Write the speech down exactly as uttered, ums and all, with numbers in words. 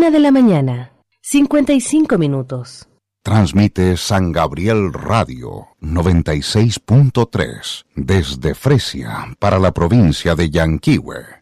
Una de la mañana, cincuenta y cinco minutos. Transmite San Gabriel Radio noventa y seis punto tres desde Fresia para la provincia de Yanquihue.